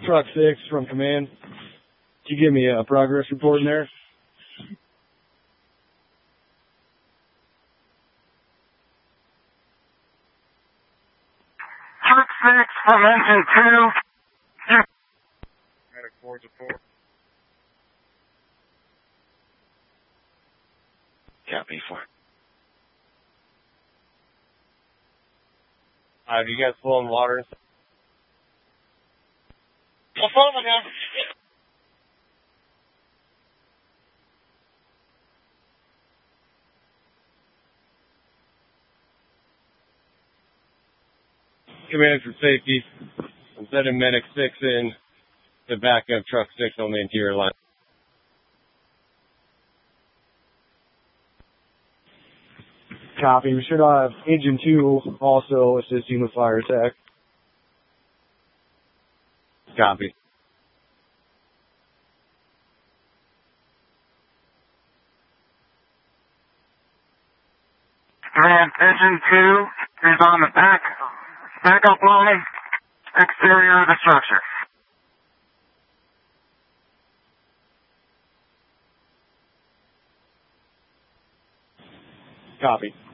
Truck 6 from command. Can you give me a progress report in there? Truck 6 from engine 2. Medic 4 to 4. Copy 4. Do you guys flow in water? Well, follow me down. Command for safety. I'm sending medic 6 in to back up truck 6 on the interior line. Copy. We should have engine 2 also assisting with fire attack. Copy. Command, engine 2 is on the backup line, exterior of the structure. Copy.